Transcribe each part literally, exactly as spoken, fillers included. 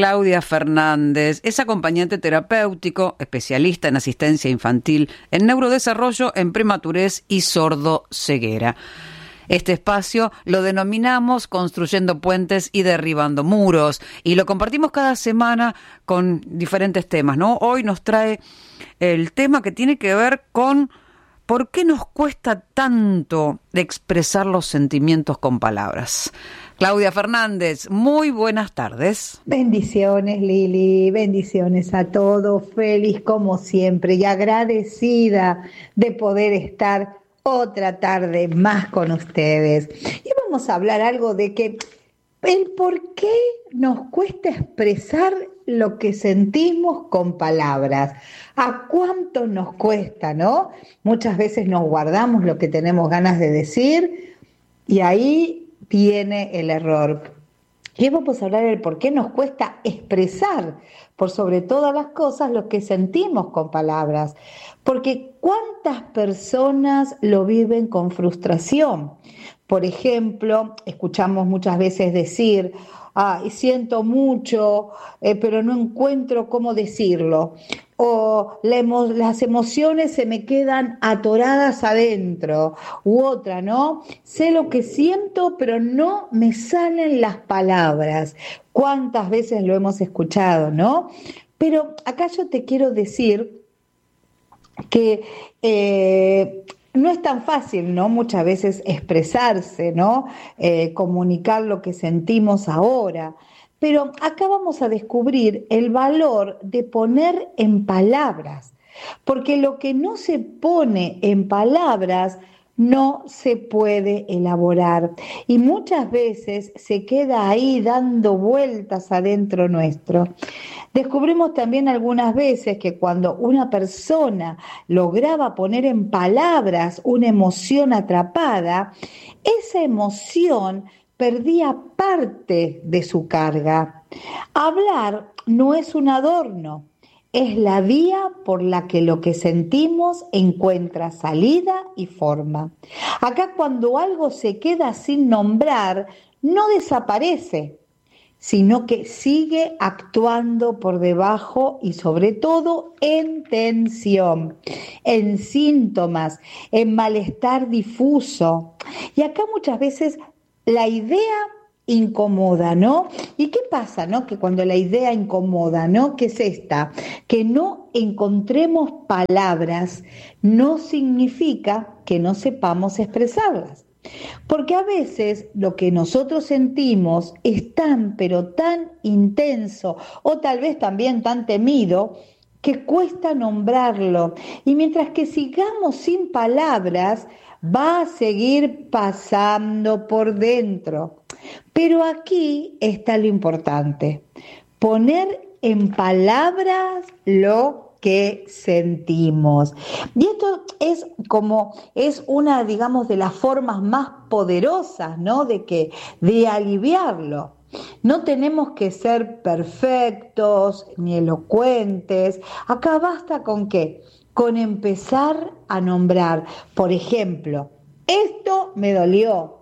Claudia Fernández. Es acompañante terapéutico, especialista en asistencia infantil, en neurodesarrollo, en prematurez y sordoceguera. Este espacio lo denominamos Construyendo Puentes y Derribando Muros y lo compartimos cada semana con diferentes temas, ¿no? Hoy nos trae el tema que tiene que ver con por qué nos cuesta tanto expresar los sentimientos con palabras. Claudia Fernández, muy buenas tardes. Bendiciones, Lili, bendiciones a todos, feliz como siempre y agradecida de poder estar otra tarde más con ustedes. Y vamos a hablar algo de que el por qué nos cuesta expresar lo que sentimos con palabras. ¿A cuánto nos cuesta, no? Muchas veces nos guardamos lo que tenemos ganas de decir y ahí viene el error. Y vamos a hablar del por qué nos cuesta expresar, por sobre todas las cosas, lo que sentimos con palabras. Porque ¿cuántas personas lo viven con frustración? Por ejemplo, escuchamos muchas veces decir, ah, siento mucho, eh, pero no encuentro cómo decirlo. O la emo- las emociones se me quedan atoradas adentro. U otra, ¿no? Sé lo que siento, pero no me salen las palabras. ¿Cuántas veces lo hemos escuchado, no? Pero acá yo te quiero decir que eh, no es tan fácil, ¿no? Muchas veces expresarse, ¿no? Eh, comunicar lo que sentimos ahora. Pero acá vamos a descubrir el valor de poner en palabras, porque lo que no se pone en palabras no se puede elaborar y muchas veces se queda ahí dando vueltas adentro nuestro. Descubrimos también algunas veces que cuando una persona lograba poner en palabras una emoción atrapada, esa emoción perdía parte de su carga. Hablar no es un adorno, es la vía por la que lo que sentimos encuentra salida y forma. Acá cuando algo se queda sin nombrar, no desaparece, sino que sigue actuando por debajo y sobre todo en tensión, en síntomas, en malestar difuso. Y acá muchas veces la idea incomoda, ¿no? ¿Y qué pasa, no? Que cuando la idea incomoda, ¿no? ¿Qué es esta? Que no encontremos palabras no significa que no sepamos expresarlas. Porque a veces lo que nosotros sentimos es tan, pero tan intenso, o tal vez también tan temido, que cuesta nombrarlo. Y mientras que sigamos sin palabras, va a seguir pasando por dentro. Pero aquí está lo importante, poner en palabras lo que sentimos. Y esto es como, es una, digamos, de las formas más poderosas, ¿no? De que, de aliviarlo. No tenemos que ser perfectos ni elocuentes. Acá basta con qué, con empezar a nombrar. Por ejemplo, esto me dolió,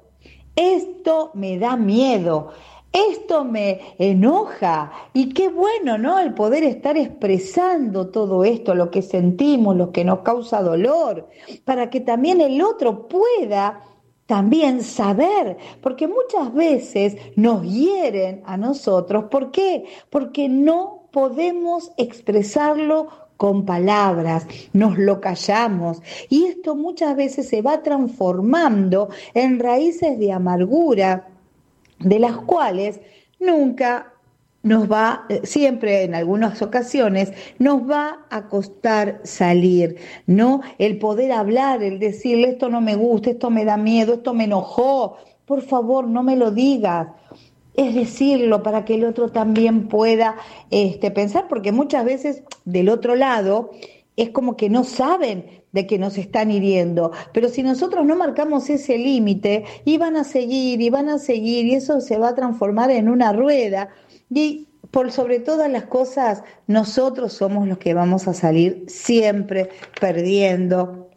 esto me da miedo, esto me enoja. Y qué bueno, ¿no? El poder estar expresando todo esto, lo que sentimos, lo que nos causa dolor, para que también el otro pueda también saber, porque muchas veces nos hieren a nosotros. ¿Por qué? Porque no podemos expresarlo con palabras, nos lo callamos y esto muchas veces se va transformando en raíces de amargura, de las cuales nunca nos va, siempre en algunas ocasiones, nos va a costar salir, ¿no? El poder hablar, el decirle esto no me gusta, esto me da miedo, esto me enojó, por favor no me lo digas. Es decirlo para que el otro también pueda este, pensar, porque muchas veces del otro lado es como que no saben de que nos están hiriendo, pero si nosotros no marcamos ese límite, y van a seguir, y van a seguir, y eso se va a transformar en una rueda, y por sobre todas las cosas, nosotros somos los que vamos a salir siempre perdiendo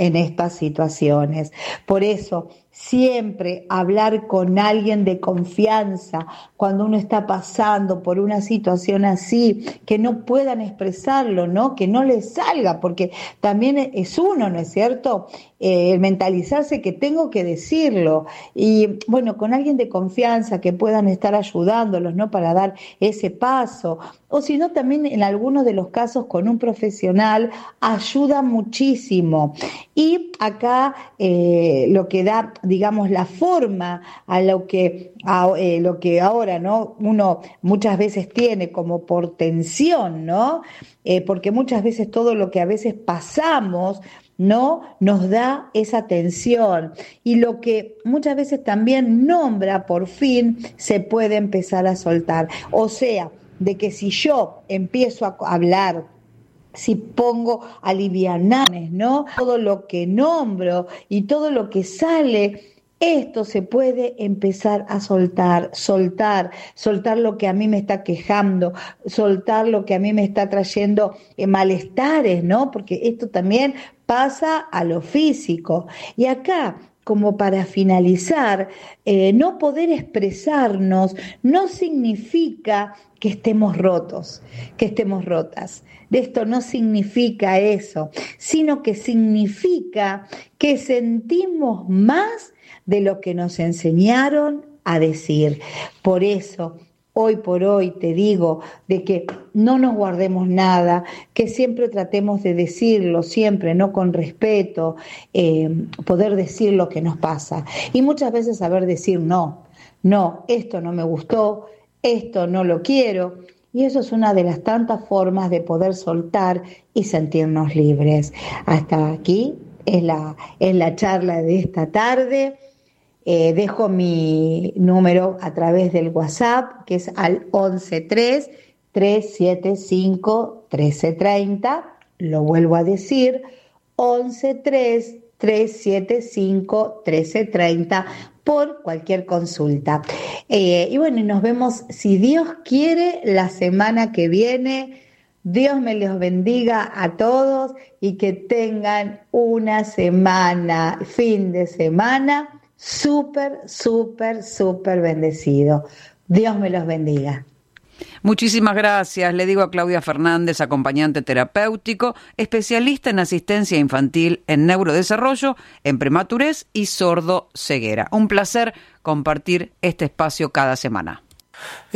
en estas situaciones. Por eso, siempre hablar con alguien de confianza cuando uno está pasando por una situación así, que no puedan expresarlo, ¿no? Que no les salga, porque también es uno, ¿no es cierto? Eh, el mentalizarse que tengo que decirlo. Y bueno, con alguien de confianza que puedan estar ayudándolos, ¿no? Para dar ese paso. O si no, también en algunos de los casos con un profesional ayuda muchísimo. Y acá eh, lo que da, digamos, la forma a lo que, a, eh, lo que ahora, ¿no? Uno muchas veces tiene como por tensión, ¿no? Eh, porque muchas veces todo lo que a veces pasamos, ¿no? Nos da esa tensión. Y lo que muchas veces también nombra, por fin, se puede empezar a soltar. O sea, de que si yo empiezo a hablar, si pongo aliviananes, ¿no? Todo lo que nombro y todo lo que sale, esto se puede empezar a soltar, soltar, soltar lo que a mí me está quejando, soltar lo que a mí me está trayendo eh, malestares, ¿no? Porque esto también pasa a lo físico. Y acá, como para finalizar, eh, no poder expresarnos no significa que estemos rotos, que estemos rotas. De esto no significa eso, sino que significa que sentimos más de lo que nos enseñaron a decir. Por eso, hoy por hoy te digo de que no nos guardemos nada, que siempre tratemos de decirlo, siempre, no con respeto, eh, poder decir lo que nos pasa. Y muchas veces saber decir no, no, esto no me gustó, esto no lo quiero. Y eso es una de las tantas formas de poder soltar y sentirnos libres. Hasta aquí es la, es la charla de esta tarde. Eh, dejo mi número a través del WhatsApp, que es al once tres, tres siete cinco, uno tres tres cero. Lo vuelvo a decir, once tres, tres siete cinco, uno tres tres cero por cualquier consulta. Eh, y bueno, nos vemos, si Dios quiere, la semana que viene. Dios me los bendiga a todos y que tengan una semana, fin de semana, súper, súper, súper bendecido. Dios me los bendiga. Muchísimas gracias. Le digo a Claudia Fernández, acompañante terapéutico, especialista en asistencia infantil en neurodesarrollo, en prematurez y sordo ceguera. Un placer compartir este espacio cada semana.